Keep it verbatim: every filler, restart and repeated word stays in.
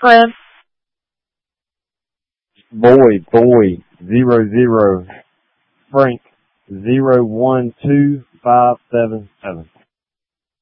friend? Boy, boy, zero, zero, Frank, zero, one, two, five, seven, seven.